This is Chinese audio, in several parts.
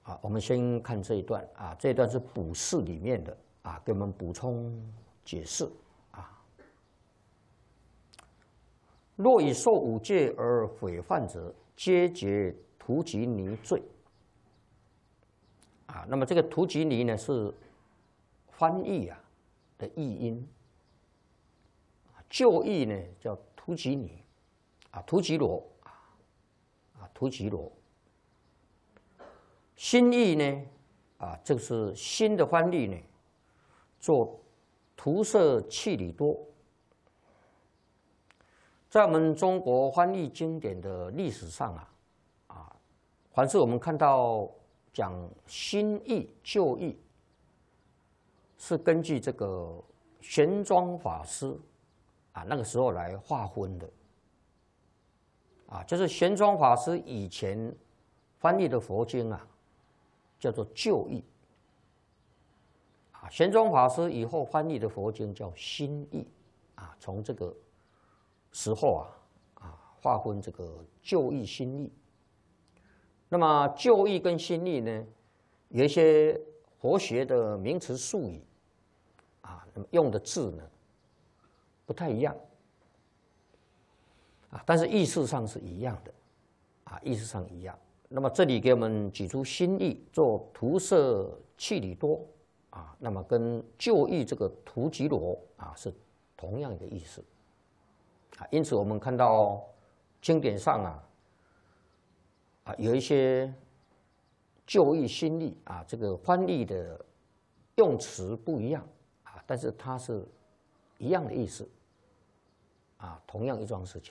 我们先看这一段啊，这一段是补释里面的啊，给我们补充解释啊。若以受五戒而毁犯者，皆结荼吉尼罪。啊，那么这个荼吉尼呢是翻译的译音，旧译呢叫荼吉尼，荼吉罗，荼吉罗。新译呢，这个是新的翻译呢，做涂色气里多。在我们中国翻译经典的历史上凡是我们看到讲新译、旧译，是根据这个玄奘法师那个时候来划分的。就是玄奘法师以前翻译的佛经叫做旧译。玄奘法师以后翻译的佛经叫新译。从这个时候划分这个旧译、新译。那么旧译跟新译呢，有一些佛学的名词术语那么用的字呢不太一样但是意思上是一样的意思上一样。那么这里给我们举出新译做涂色气里多那么跟旧译这个荼吉罗是同样的意思因此我们看到经典上有一些旧译、新译这个翻译的用词不一样但是它是一样的意思同样一桩事情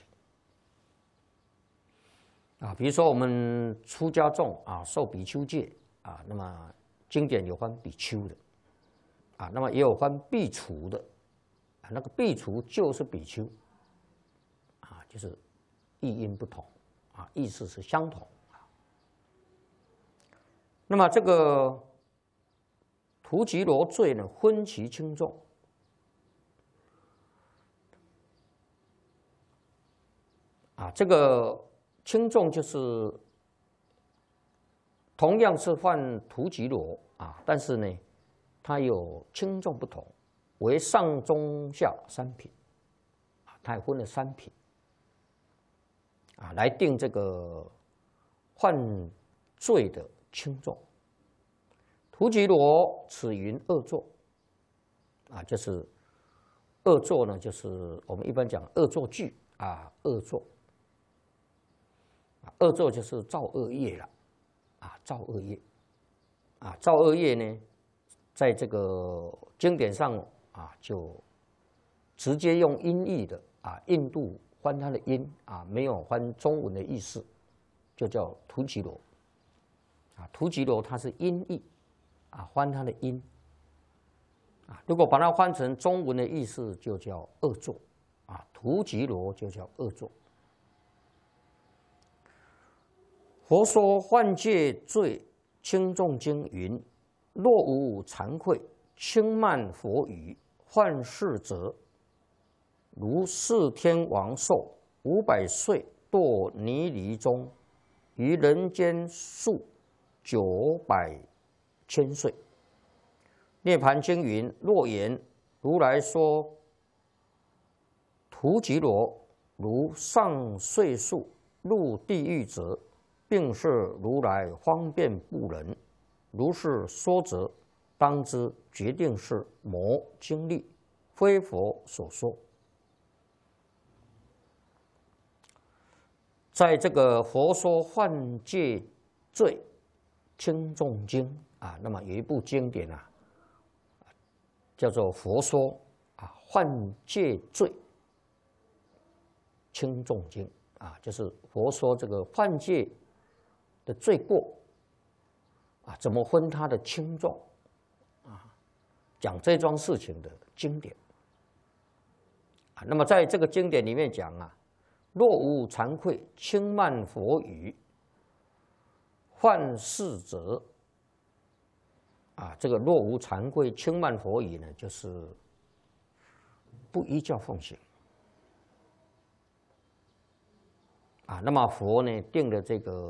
比如说我们出家众受比丘戒那么经典有翻比丘的那么也有翻苾芻的那个苾芻就是比丘就是译音不同意思是相同那么这个荼吉罗罪呢，分其轻重这个轻重就是同样是犯荼吉罗但是呢，它有轻重不同，为上中下三品它也分了三品来定这个犯罪的轻重。荼吉罗此云恶作就是恶作呢，就是我们一般讲恶作剧恶作。恶作就是造恶业了造恶业造恶业呢，在这个经典上就直接用音译的印度翻它的音没有翻中文的意思，就叫荼吉罗荼吉罗它是音译翻它的音如果把它翻成中文的意思，就叫恶作荼吉罗就叫恶作。佛说犯戒罪轻重经云：若无惭愧，轻慢佛语，犯事者，如释天王寿500岁堕泥犁中，于人间数900千岁。涅盘经云：若言如来说荼吉罗如上岁数入地狱者，并是如来方便不能。如是说者，当知决定是魔经历，非佛所说。在这个《佛说犯戒罪轻重经》那么有一部经典叫做《佛说犯戒罪轻重经》就是佛说这个犯戒的罪过怎么分它的轻重讲这桩事情的经典那么在这个经典里面讲若无惭愧，轻慢佛语，犯事者这个若无惭愧，轻慢佛语呢，就是不依教奉行那么佛呢定了这个